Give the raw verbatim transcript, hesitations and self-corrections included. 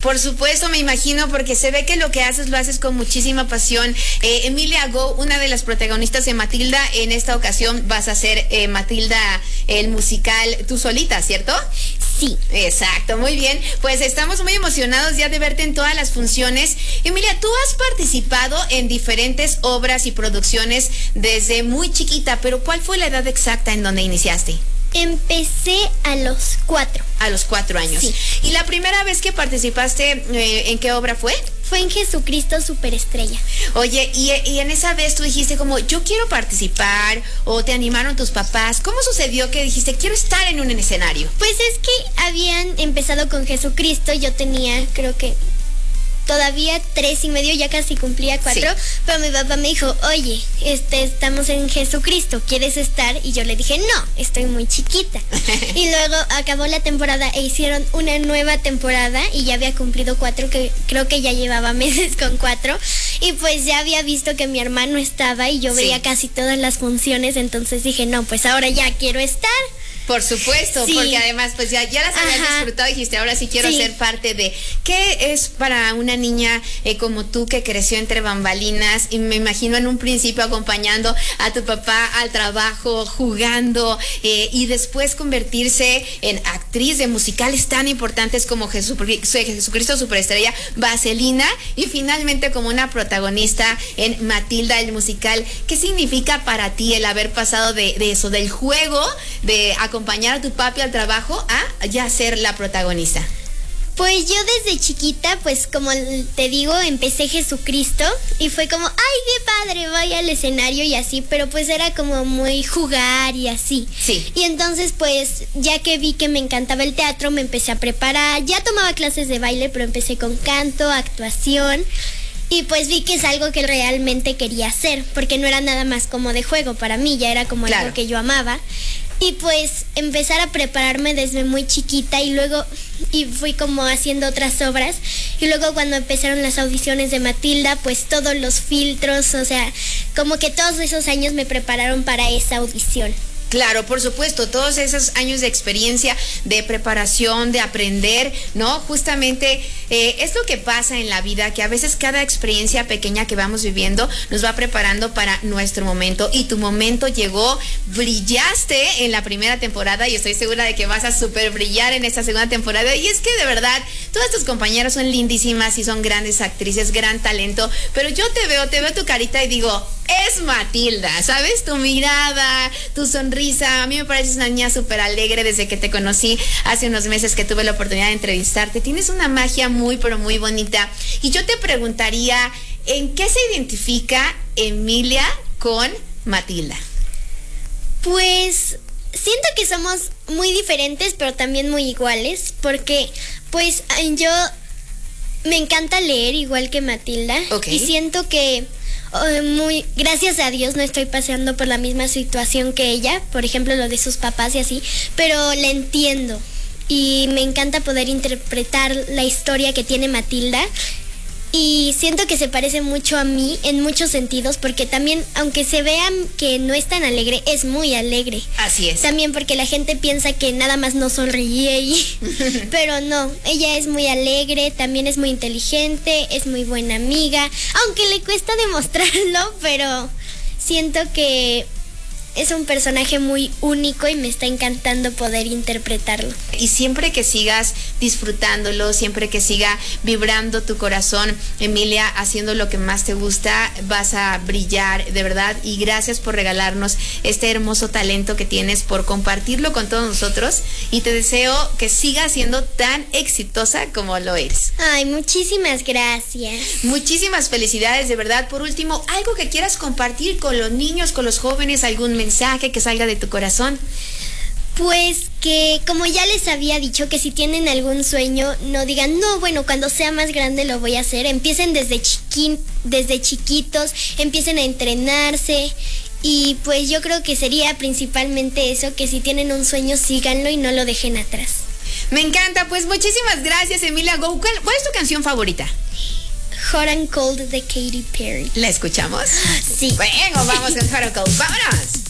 Por supuesto, me imagino, porque se ve que lo que haces lo haces con muchísima pasión. Eh, Emilia Go, una de las protagonistas de Matilda, en esta ocasión vas a ser eh, Matilda, el musical, tú solita, ¿cierto? Sí. Exacto, muy bien. Pues estamos muy emocionados ya de verte en todas las funciones. Emilia, tú has participado en diferentes obras y producciones desde muy chiquita, pero ¿cuál fue la edad exacta en donde iniciaste? Empecé a los cuatro. A los cuatro años. Sí. ¿Y la primera vez que participaste, eh, en qué obra fue? Fue en Jesucristo Superestrella. Oye, y, y en esa vez tú dijiste como, yo quiero participar, o te animaron tus papás. ¿Cómo sucedió que dijiste, quiero estar en un escenario? Pues es que habían empezado con Jesucristo, yo tenía, creo que todavía tres y medio, ya casi cumplía cuatro, sí. Pero mi papá me dijo, oye, este, estamos en Jesucristo, ¿quieres estar? Y yo le dije, no, estoy muy chiquita. Y luego acabó la temporada e hicieron una nueva temporada y ya había cumplido cuatro, que creo que ya llevaba meses con cuatro. Y pues ya había visto que mi hermano estaba y yo veía sí. casi todas las funciones, entonces dije, no, pues ahora ya quiero estar. Por supuesto, sí. Porque además pues ya, ya las habías Ajá. disfrutado y dijiste, ahora sí quiero sí. ser parte de... ¿Qué es para una niña eh, como tú que creció entre bambalinas y me imagino en un principio acompañando a tu papá al trabajo, jugando eh, y después convertirse en actriz de musicales tan importantes como Jesús, Jesucristo Superestrella, Vaselina y finalmente como una protagonista en Matilda, el musical? ¿Qué significa para ti el haber pasado de, de eso, del juego, de acompañar a tu papi al trabajo a ya ser la protagonista? Pues yo desde chiquita, pues como te digo, empecé Jesucristo y fue como, ay, qué padre, voy al escenario y así, pero pues era como muy jugar y así. Sí. Y entonces pues ya que vi que me encantaba el teatro, me empecé a preparar, ya tomaba clases de baile, pero empecé con canto, actuación. Y pues vi que es algo que realmente quería hacer, porque no era nada más como de juego para mí, ya era como claro. algo que yo amaba. Y pues empezar a prepararme desde muy chiquita y luego y fui como haciendo otras obras y luego cuando empezaron las audiciones de Matilda, pues todos los filtros, o sea, como que todos esos años me prepararon para esa audición. Claro, por supuesto, todos esos años de experiencia, de preparación, de aprender, ¿no? Justamente eh, es lo que pasa en la vida, que a veces cada experiencia pequeña que vamos viviendo nos va preparando para nuestro momento. Y tu momento llegó, brillaste en la primera temporada y estoy segura de que vas a súper brillar en esta segunda temporada. Y es que de verdad, todas tus compañeras son lindísimas y son grandes actrices, gran talento, pero yo te veo, te veo tu carita y digo, es Matilda, ¿sabes? Tu mirada, tu sonrisa, a mí me pareces una niña súper alegre desde que te conocí hace unos meses que tuve la oportunidad de entrevistarte. Tienes una magia muy, pero muy bonita. Y yo te preguntaría, ¿en qué se identifica Emilia con Matilda? Pues siento que somos muy diferentes, pero también muy iguales, porque pues yo me encanta leer igual que Matilda. Okay. Y siento que Oh, muy, gracias a Dios no estoy pasando por la misma situación que ella, por ejemplo lo de sus papás y así, pero la entiendo y me encanta poder interpretar la historia que tiene Matilda y siento que se parece mucho a mí en muchos sentidos porque también, aunque se vea que no es tan alegre, es muy alegre. Así es. También porque la gente piensa que nada más no sonríe y pero no, ella es muy alegre, también es muy inteligente, es muy buena amiga, aunque le cuesta demostrarlo, pero siento que es un personaje muy único y me está encantando poder interpretarlo. Y siempre que sigas disfrutándolo, siempre que siga vibrando tu corazón, Emilia, haciendo lo que más te gusta, vas a brillar, de verdad. Y gracias por regalarnos este hermoso talento que tienes, por compartirlo con todos nosotros. Y te deseo que sigas siendo tan exitosa como lo eres. Ay, muchísimas gracias. Muchísimas felicidades, de verdad. Por último, algo que quieras compartir con los niños, con los jóvenes, algún mensaje mensaje que salga de tu corazón. Pues que, como ya les había dicho, que si tienen algún sueño, no digan, no, bueno, cuando sea más grande lo voy a hacer. Empiecen desde, chiqui, desde chiquitos, empiecen a entrenarse. Y pues yo creo que sería principalmente eso, que si tienen un sueño, síganlo y no lo dejen atrás. Me encanta, pues muchísimas gracias, Emilia Go. ¿Cuál, cuál es tu canción favorita? Hot and Cold de Katy Perry. ¿La escuchamos? Sí. Bueno, vamos con Hot and Cold. ¡Vámonos!